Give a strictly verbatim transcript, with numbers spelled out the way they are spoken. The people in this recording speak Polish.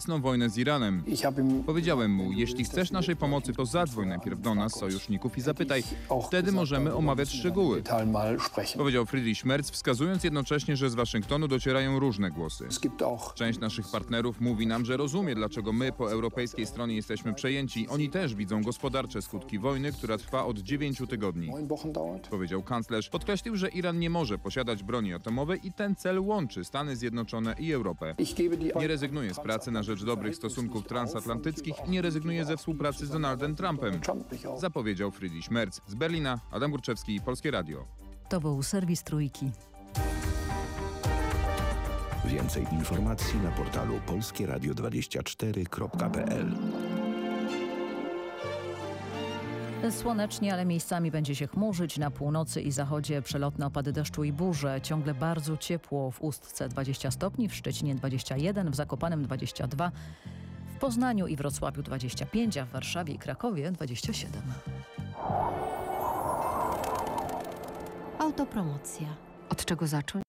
obecną wojnę z Iranem. Powiedziałem mu, jeśli chcesz naszej pomocy, to zadzwoń najpierw do nas, sojuszników, i zapytaj. Wtedy możemy omawiać szczegóły. Powiedział Friedrich Merz, wskazując jednocześnie, że z Waszyngtonu docierają różne głosy. Część naszych partnerów mówi nam, że rozumie, dlaczego my po europejskiej stronie jesteśmy przejęci. Oni też widzą gospodarcze skutki wojny, która trwa od dziewięciu tygodni. Powiedział kanclerz. Podkreślił, że Iran nie może posiadać broni atomowej i ten cel łączy Stany Zjednoczone i Europę. Nie rezygnuje z pracy na rzecz dobrych stosunków transatlantyckich i nie rezygnuje ze współpracy z Donaldem Trumpem, zapowiedział Friedrich Merz. Z Berlina Adam Górczewski, Polskie Radio. To był serwis Trójki. Więcej informacji na portalu polskie radio dwadzieścia cztery kropka p l. Słonecznie, ale miejscami będzie się chmurzyć. Na północy i zachodzie przelotne opady deszczu i burze. Ciągle bardzo ciepło. W Ustce dwadzieścia stopni, w Szczecinie dwadzieścia jeden, w Zakopanem dwadzieścia dwa, w Poznaniu i Wrocławiu dwadzieścia pięć, a w Warszawie i Krakowie dwadzieścia siedem. Autopromocja. Od czego zacząć?